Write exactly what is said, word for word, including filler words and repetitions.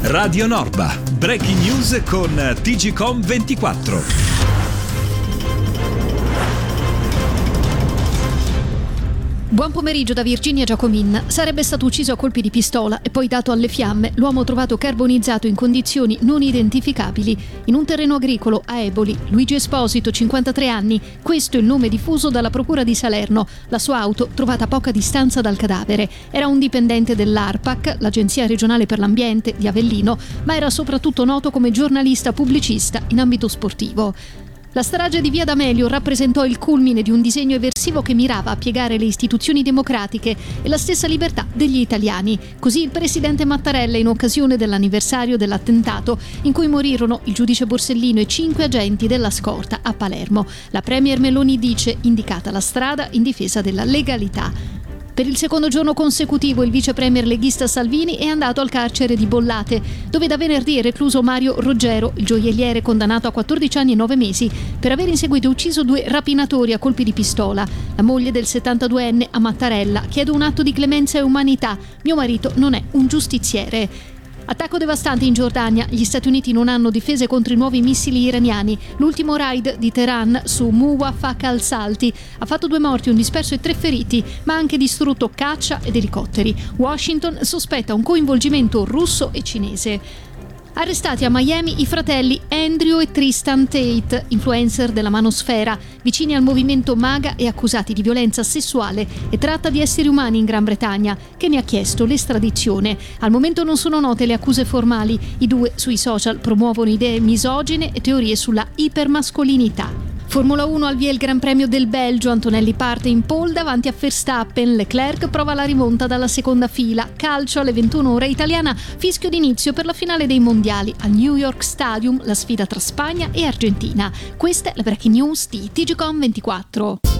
Radio Norba, breaking news con T G C O M ventiquattro. Buon pomeriggio da Virginia Giacomin. Sarebbe stato ucciso a colpi di pistola e poi dato alle fiamme l'uomo trovato carbonizzato in condizioni non identificabili in un terreno agricolo a Eboli. Luigi Esposito, cinquantatré anni. Questo è il nome diffuso dalla procura di Salerno. La sua auto trovata a poca distanza dal cadavere. Era un dipendente dell'ARPAC, l'Agenzia regionale per l'ambiente di Avellino, ma era soprattutto noto come giornalista pubblicista in ambito sportivo. La strage di Via D'Amelio rappresentò il culmine di un disegno eversivo che mirava a piegare le istituzioni democratiche e la stessa libertà degli italiani. Così il presidente Mattarella, in occasione dell'anniversario dell'attentato in cui morirono il giudice Borsellino e cinque agenti della scorta a Palermo. La premier Meloni dice: indicata la strada in difesa della legalità. Per il secondo giorno consecutivo il vice premier leghista Salvini è andato al carcere di Bollate, dove da venerdì è recluso Mario Roggero, il gioielliere condannato a quattordici anni e nove mesi per aver in seguito ucciso due rapinatori a colpi di pistola. La moglie del settantaduenne a Mattarella: chiedo un atto di clemenza e umanità, mio marito non è un giustiziere. Attacco devastante in Giordania. Gli Stati Uniti non hanno difese contro i nuovi missili iraniani. L'ultimo raid di Teheran su Muwafaq al-Salti ha fatto due morti, un disperso e tre feriti, ma ha anche distrutto caccia ed elicotteri. Washington sospetta un coinvolgimento russo e cinese. Arrestati a Miami i fratelli Andrew e Tristan Tate, influencer della manosfera, vicini al movimento MAGA e accusati di violenza sessuale e tratta di esseri umani in Gran Bretagna, che ne ha chiesto l'estradizione. Al momento non sono note le accuse formali. I due sui social promuovono idee misogine e teorie sulla ipermascolinità. Formula uno al via il Gran Premio del Belgio. Antonelli parte in pole davanti a Verstappen. Leclerc prova la rimonta dalla seconda fila. Calcio alle ventuno ora italiana. Fischio d'inizio per la finale dei mondiali al New York Stadium, la sfida tra Spagna e Argentina. Questa è la breaking news di T G C O M ventiquattro.